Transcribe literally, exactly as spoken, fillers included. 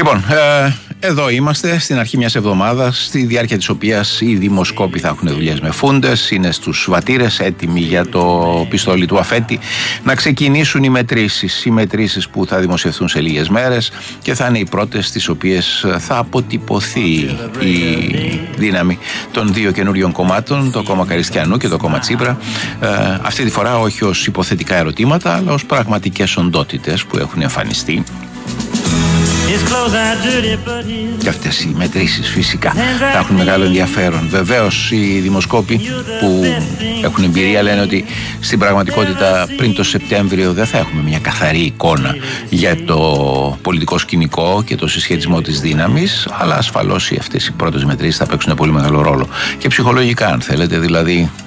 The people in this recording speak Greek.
Λοιπόν, ε, εδώ είμαστε στην αρχή μιας εβδομάδας, στη διάρκεια της οποίας οι δημοσκόποι θα έχουν δουλειές με φούντες, είναι στους βατήρες έτοιμοι για το πιστόλι του αφέτη να ξεκινήσουν οι μετρήσεις, οι μετρήσεις που θα δημοσιευθούν σε λίγες μέρες και θα είναι οι πρώτες στις οποίες θα αποτυπωθεί η δύναμη των δύο καινούριων κομμάτων, το κόμμα Καριστιανού και το κόμμα Τσίπρα, ε, αυτή τη φορά όχι ως υποθετικά ερωτήματα αλλά ως πραγματικές οντότητες που έχουν εμφανιστεί. Και αυτές οι μετρήσεις φυσικά θα έχουν μεγάλο ενδιαφέρον. Βεβαίως οι δημοσκόποι που έχουν εμπειρία λένε ότι στην πραγματικότητα πριν το Σεπτέμβριο δεν θα έχουμε μια καθαρή εικόνα για το πολιτικό σκηνικό και το συσχετισμό της δύναμης, αλλά ασφαλώς αυτές οι πρώτες μετρήσεις θα παίξουν πολύ μεγάλο ρόλο και ψυχολογικά αν θέλετε, δηλαδή